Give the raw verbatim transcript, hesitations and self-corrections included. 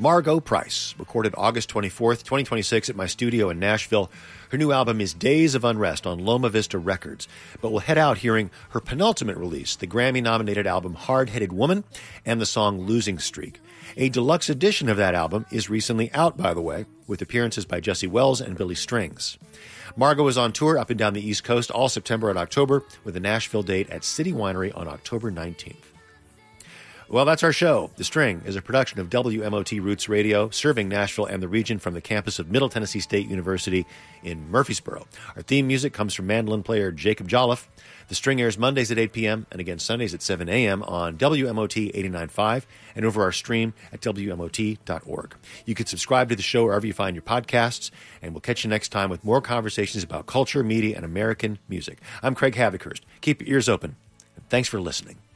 Margo Price, recorded August twenty-fourth, twenty twenty-six at my studio in Nashville. Her new album is Days of Unrest on Loma Vista Records, but we'll head out hearing her penultimate release, the Grammy-nominated album Hard-Headed Woman, and the song Losing Streak. A deluxe edition of that album is recently out, by the way, with appearances by Jesse Wells and Billy Strings. Margo is on tour up and down the East Coast all September and October, with a Nashville date at City Winery on October nineteenth. Well, that's our show. The String is a production of W M O T Roots Radio, serving Nashville and the region from the campus of Middle Tennessee State University in Murfreesboro. Our theme music comes from mandolin player Jacob Jolliffe. The String airs Mondays at eight p.m. and again Sundays at seven a.m. on W M O T eighty-nine point five and over our stream at W M O T dot org. You can subscribe to the show wherever you find your podcasts, and we'll catch you next time with more conversations about culture, media, and American music. I'm Craig Havikhurst. Keep your ears open, and thanks for listening.